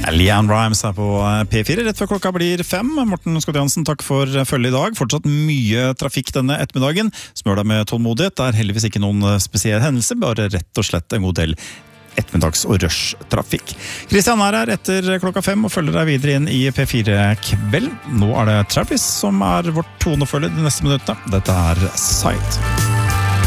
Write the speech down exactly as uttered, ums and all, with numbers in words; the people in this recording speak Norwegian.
Leanne Rimes er på P fire, rett før klokka blir fem. Morten Scott Jansen, takk for følge i dag. Fortsatt mye trafikk denne ettermiddagen. Smør deg med tålmodighet. Det er heldigvis ikke noen spesiell hendelse, bare rett og slett en god del ettermiddags- og rush-trafikk. Kristian er her etter klokka fem og følger deg videre inn i P fire kveld. Nå er det Travis som er vårt tonefølge de neste minuttene. Dette er Sight.